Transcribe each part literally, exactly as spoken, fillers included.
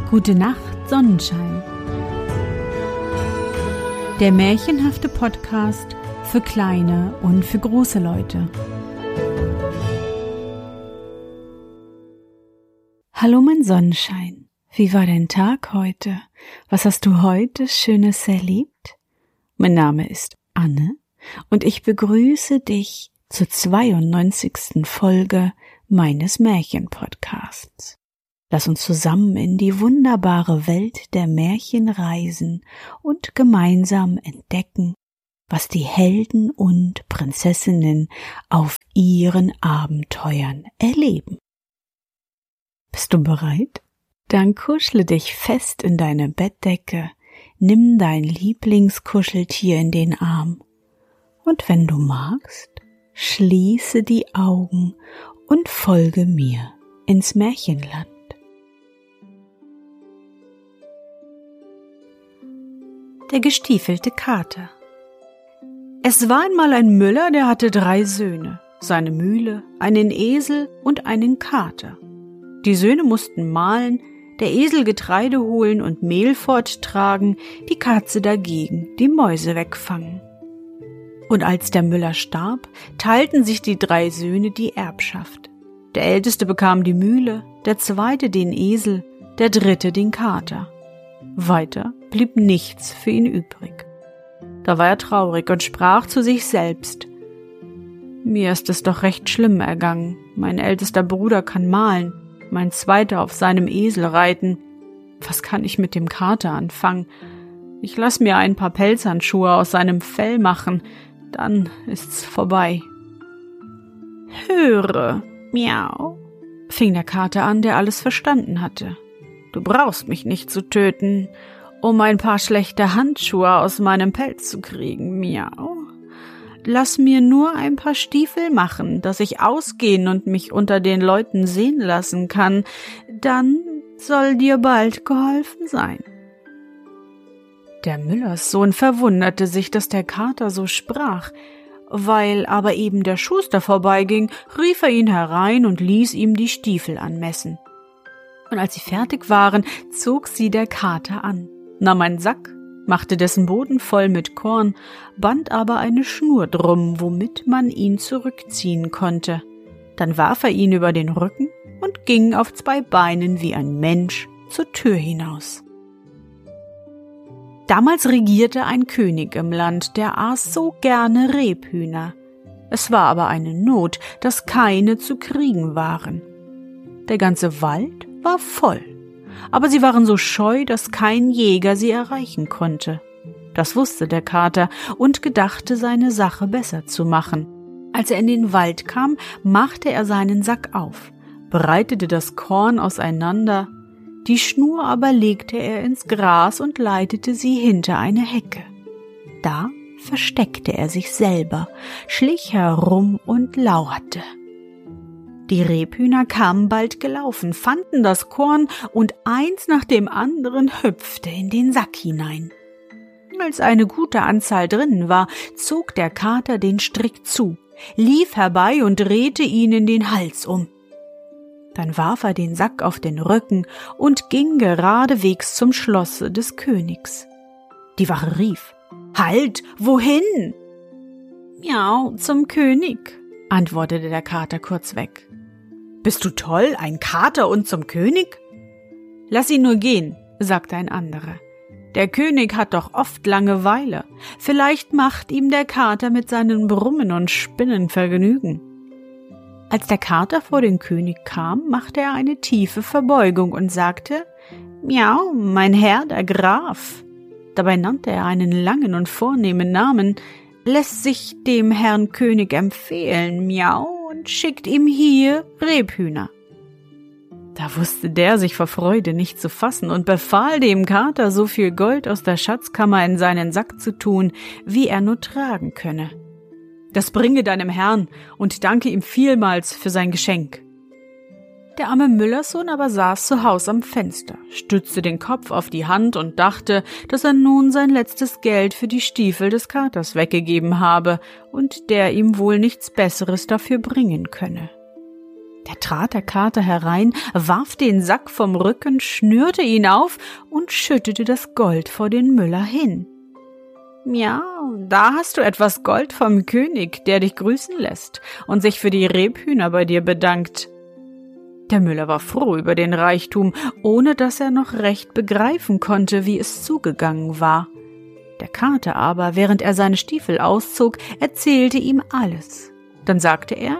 Gute Nacht, Sonnenschein. Der märchenhafte Podcast für kleine und für große Leute. Hallo mein Sonnenschein, wie war dein Tag heute? Was hast du heute Schönes erlebt? Mein Name ist Anne und ich begrüße dich zur zweiundneunzigsten Folge meines Märchenpodcasts. Lass uns zusammen in die wunderbare Welt der Märchen reisen und gemeinsam entdecken, was die Helden und Prinzessinnen auf ihren Abenteuern erleben. Bist du bereit? Dann kuschle dich fest in deine Bettdecke, nimm dein Lieblingskuscheltier in den Arm und wenn du magst, schließe die Augen und folge mir ins Märchenland. Der gestiefelte Kater. Es war einmal ein Müller, der hatte drei Söhne, seine Mühle, einen Esel und einen Kater. Die Söhne mussten mahlen, der Esel Getreide holen und Mehl forttragen, die Katze dagegen die Mäuse wegfangen. Und als der Müller starb, teilten sich die drei Söhne die Erbschaft. Der Älteste bekam die Mühle, der Zweite den Esel, der Dritte den Kater. Weiter blieb nichts für ihn übrig. Da war er traurig und sprach zu sich selbst: Mir ist es doch recht schlimm ergangen. Mein ältester Bruder kann mahlen, mein Zweiter auf seinem Esel reiten. Was kann ich mit dem Kater anfangen? Ich lass mir ein paar Pelzhandschuhe aus seinem Fell machen, dann ist's vorbei. Höre, miau, fing der Kater an, der alles verstanden hatte. Du brauchst mich nicht zu töten, um ein paar schlechte Handschuhe aus meinem Pelz zu kriegen, miau. Lass mir nur ein paar Stiefel machen, dass ich ausgehen und mich unter den Leuten sehen lassen kann, dann soll dir bald geholfen sein. Der Müllerssohn verwunderte sich, dass der Kater so sprach. Weil aber eben der Schuster vorbeiging, rief er ihn herein und ließ ihm die Stiefel anmessen. Und als sie fertig waren, zog sie der Kater an, nahm einen Sack, machte dessen Boden voll mit Korn, band aber eine Schnur drum, womit man ihn zurückziehen konnte. Dann warf er ihn über den Rücken und ging auf zwei Beinen wie ein Mensch zur Tür hinaus. Damals regierte ein König im Land, der aß so gerne Rebhühner. Es war aber eine Not, dass keine zu kriegen waren. Der ganze Wald war voll, aber sie waren so scheu, dass kein Jäger sie erreichen konnte. Das wusste der Kater und gedachte, seine Sache besser zu machen. Als er in den Wald kam, machte er seinen Sack auf, breitete das Korn auseinander, die Schnur aber legte er ins Gras und leitete sie hinter eine Hecke. Da versteckte er sich selber, schlich herum und lauerte. Die Rebhühner kamen bald gelaufen, fanden das Korn und eins nach dem anderen hüpfte in den Sack hinein. Als eine gute Anzahl drinnen war, zog der Kater den Strick zu, lief herbei und drehte ihn in den Hals um. Dann warf er den Sack auf den Rücken und ging geradewegs zum Schlosse des Königs. Die Wache rief: Halt, wohin? Miau, zum König, antwortete der Kater kurzweg. Bist du toll, ein Kater und zum König? Lass ihn nur gehen, sagte ein anderer. Der König hat doch oft Langeweile. Vielleicht macht ihm der Kater mit seinen Brummen und Spinnen Vergnügen. Als der Kater vor den König kam, machte er eine tiefe Verbeugung und sagte: Miau, mein Herr, der Graf. Dabei nannte er einen langen und vornehmen Namen, lässt sich dem Herrn König empfehlen, miau, und schickt ihm hier Rebhühner. Da wusste der sich vor Freude nicht zu fassen und befahl dem Kater, so viel Gold aus der Schatzkammer in seinen Sack zu tun, wie er nur tragen könne. Das bringe deinem Herrn und danke ihm vielmals für sein Geschenk. Der arme Müllerssohn aber saß zu Haus am Fenster, stützte den Kopf auf die Hand und dachte, dass er nun sein letztes Geld für die Stiefel des Katers weggegeben habe und der ihm wohl nichts Besseres dafür bringen könne. Da trat der Kater herein, warf den Sack vom Rücken, schnürte ihn auf und schüttete das Gold vor den Müller hin. »Ja, da hast du etwas Gold vom König, der dich grüßen lässt und sich für die Rebhühner bei dir bedankt.« Der Müller war froh über den Reichtum, ohne dass er noch recht begreifen konnte, wie es zugegangen war. Der Kater aber, während er seine Stiefel auszog, erzählte ihm alles. Dann sagte er: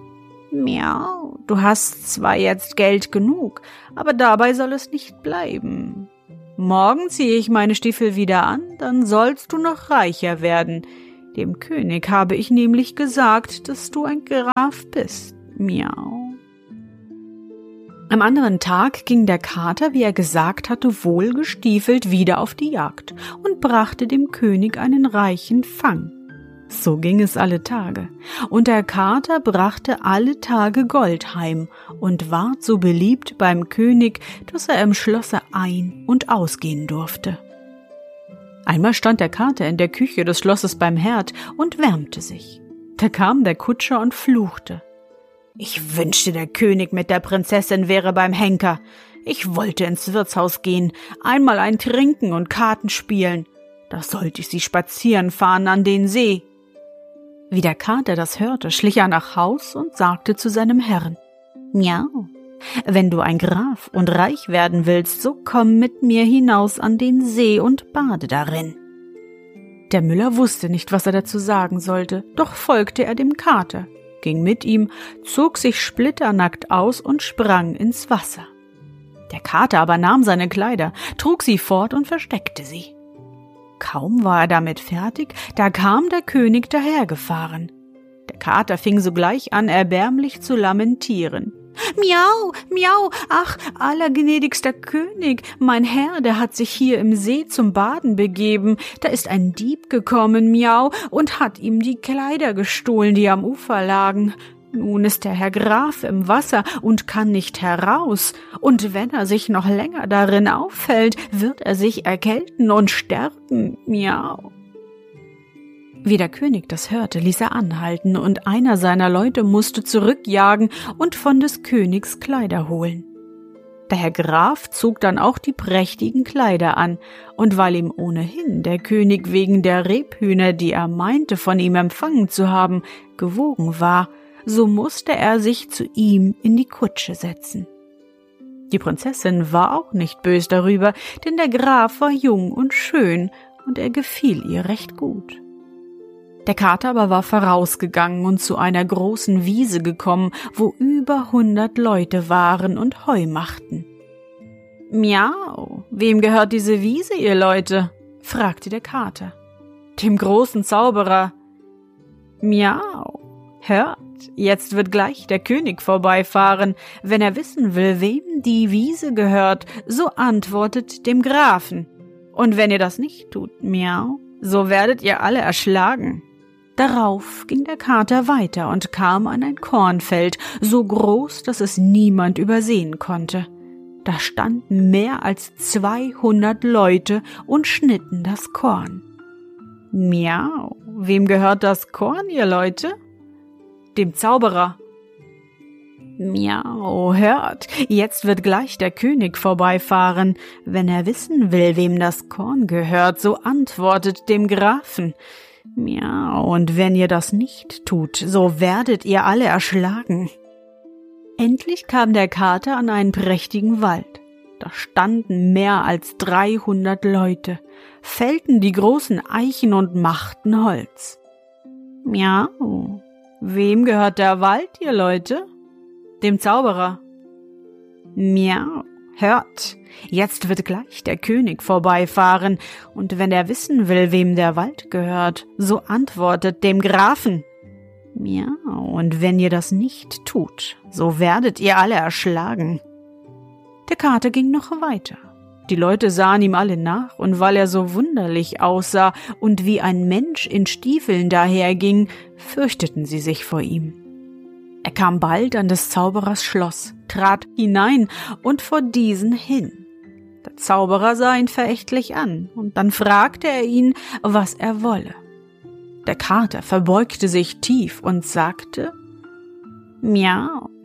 »Miau, du hast zwar jetzt Geld genug, aber dabei soll es nicht bleiben. Morgen ziehe ich meine Stiefel wieder an, dann sollst du noch reicher werden. Dem König habe ich nämlich gesagt, dass du ein Graf bist. Miau.« Am anderen Tag ging der Kater, wie er gesagt hatte, wohlgestiefelt wieder auf die Jagd und brachte dem König einen reichen Fang. So ging es alle Tage, und der Kater brachte alle Tage Gold heim und ward so beliebt beim König, dass er im Schlosse ein- und ausgehen durfte. Einmal stand der Kater in der Küche des Schlosses beim Herd und wärmte sich. Da kam der Kutscher und fluchte: »Ich wünschte, der König mit der Prinzessin wäre beim Henker. Ich wollte ins Wirtshaus gehen, einmal ein Trinken und Karten spielen. Da sollte ich sie spazieren fahren an den See.« Wie der Kater das hörte, schlich er nach Haus und sagte zu seinem Herrn: »Miau, wenn du ein Graf und reich werden willst, so komm mit mir hinaus an den See und bade darin.« Der Müller wusste nicht, was er dazu sagen sollte, doch folgte er dem Kater, ging mit ihm, zog sich splitternackt aus und sprang ins Wasser. Der Kater aber nahm seine Kleider, trug sie fort und versteckte sie. Kaum war er damit fertig, da kam der König dahergefahren. Der Kater fing sogleich an, erbärmlich zu lamentieren. »Miau, miau, ach, allergnädigster König, mein Herr, der hat sich hier im See zum Baden begeben. Da ist ein Dieb gekommen, miau, und hat ihm die Kleider gestohlen, die am Ufer lagen. Nun ist der Herr Graf im Wasser und kann nicht heraus, und wenn er sich noch länger darin aufhält, wird er sich erkälten und sterben, miau.« Wie der König das hörte, ließ er anhalten, und einer seiner Leute musste zurückjagen und von des Königs Kleider holen. Der Herr Graf zog dann auch die prächtigen Kleider an, und weil ihm ohnehin der König wegen der Rebhühner, die er meinte, von ihm empfangen zu haben, gewogen war, so musste er sich zu ihm in die Kutsche setzen. Die Prinzessin war auch nicht bös darüber, denn der Graf war jung und schön, und er gefiel ihr recht gut. Der Kater aber war vorausgegangen und zu einer großen Wiese gekommen, wo über hundert Leute waren und Heu machten. »Miau, wem gehört diese Wiese, ihr Leute?« fragte der Kater. »Dem großen Zauberer.« »Miau, hört, jetzt wird gleich der König vorbeifahren. Wenn er wissen will, wem die Wiese gehört, so antwortet dem Grafen. Und wenn ihr das nicht tut, miau, so werdet ihr alle erschlagen.« Darauf ging der Kater weiter und kam an ein Kornfeld, so groß, dass es niemand übersehen konnte. Da standen mehr als zweihundert Leute und schnitten das Korn. »Miau, wem gehört das Korn, ihr Leute?« »Dem Zauberer.« »Miau, hört, jetzt wird gleich der König vorbeifahren. Wenn er wissen will, wem das Korn gehört, so antwortet dem Grafen. Miau, und wenn ihr das nicht tut, so werdet ihr alle erschlagen.« Endlich kam der Kater an einen prächtigen Wald. Da standen mehr als dreihundert Leute, fällten die großen Eichen und machten Holz. »Miau, wem gehört der Wald, ihr Leute?« »Dem Zauberer.« »Miau, hört, jetzt wird gleich der König vorbeifahren, und wenn er wissen will, wem der Wald gehört, so antwortet dem Grafen. Miau, und wenn ihr das nicht tut, so werdet ihr alle erschlagen.« Der Kater ging noch weiter. Die Leute sahen ihm alle nach, und weil er so wunderlich aussah und wie ein Mensch in Stiefeln daherging, fürchteten sie sich vor ihm. Er kam bald an des Zauberers Schloss, trat hinein und vor diesen hin. Der Zauberer sah ihn verächtlich an, und dann fragte er ihn, was er wolle. Der Kater verbeugte sich tief und sagte: »Miau,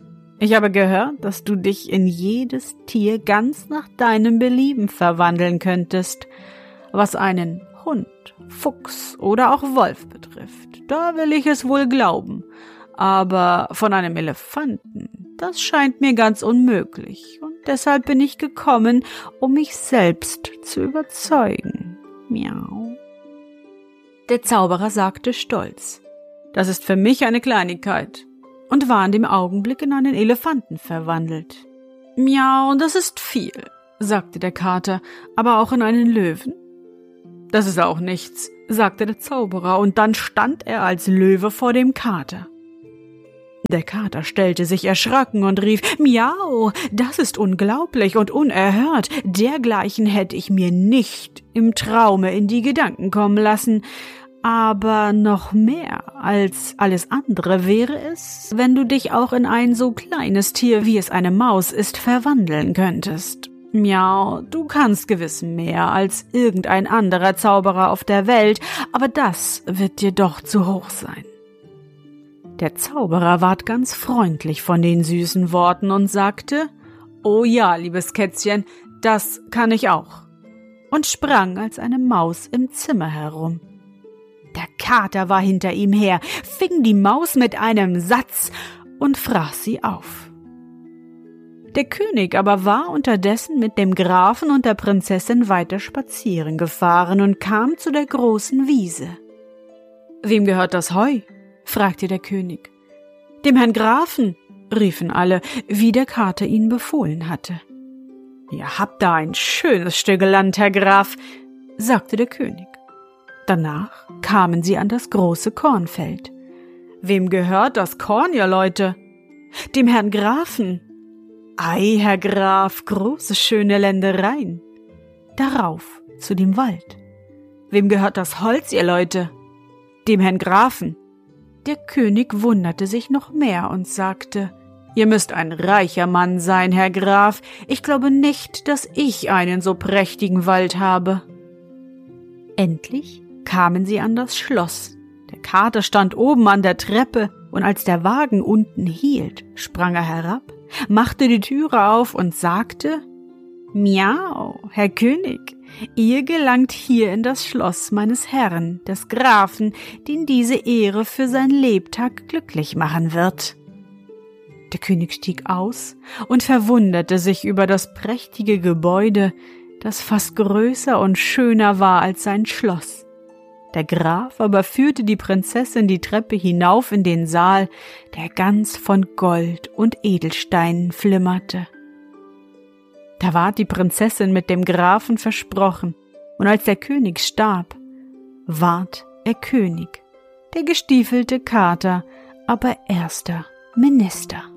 Ich habe gehört, dass du dich in jedes Tier ganz nach deinem Belieben verwandeln könntest. Was einen Hund, Fuchs oder auch Wolf betrifft, da will ich es wohl glauben. Aber von einem Elefanten, das scheint mir ganz unmöglich. Und deshalb bin ich gekommen, um mich selbst zu überzeugen. Miau. Der Zauberer sagte stolz: Das ist für mich eine Kleinigkeit, und war in dem Augenblick in einen Elefanten verwandelt. Miau, das ist viel, sagte der Kater, aber auch in einen Löwen? Das ist auch nichts, sagte der Zauberer, und dann stand er als Löwe vor dem Kater. Der Kater stellte sich erschrocken und rief: Miau, das ist unglaublich und unerhört. Dergleichen hätte ich mir nicht im Traume in die Gedanken kommen lassen. Aber noch mehr als alles andere wäre es, wenn du dich auch in ein so kleines Tier, wie es eine Maus ist, verwandeln könntest. Miau, du kannst gewiss mehr als irgendein anderer Zauberer auf der Welt, aber das wird dir doch zu hoch sein. Der Zauberer ward ganz freundlich von den süßen Worten und sagte: »Oh ja, liebes Kätzchen, das kann ich auch«, und sprang als eine Maus im Zimmer herum. Der Kater war hinter ihm her, fing die Maus mit einem Satz und fraß sie auf. Der König aber war unterdessen mit dem Grafen und der Prinzessin weiter spazieren gefahren und kam zu der großen Wiese. »Wem gehört das Heu?« fragte der König. »Dem Herrn Grafen«, riefen alle, wie der Kater ihnen befohlen hatte. »Ihr habt da ein schönes Stück Land, Herr Graf«, sagte der König. Danach kamen sie an das große Kornfeld. »Wem gehört das Korn, ihr Leute?« »Dem Herrn Grafen.« »Ei, Herr Graf, große schöne Ländereien.« Darauf zu dem Wald. »Wem gehört das Holz, ihr Leute?« »Dem Herrn Grafen.« Der König wunderte sich noch mehr und sagte: »Ihr müsst ein reicher Mann sein, Herr Graf. Ich glaube nicht, dass ich einen so prächtigen Wald habe.« Endlich kamen sie an das Schloss. Der Kater stand oben an der Treppe, und als der Wagen unten hielt, sprang er herab, machte die Türe auf und sagte: »Miau, Herr König, ihr gelangt hier in das Schloss meines Herrn, des Grafen, den diese Ehre für sein Lebtag glücklich machen wird.« Der König stieg aus und verwunderte sich über das prächtige Gebäude, das fast größer und schöner war als sein Schloss. Der Graf aber führte die Prinzessin die Treppe hinauf in den Saal, der ganz von Gold und Edelsteinen flimmerte. Da ward die Prinzessin mit dem Grafen versprochen, und als der König starb, ward er König, der gestiefelte Kater aber erster Minister.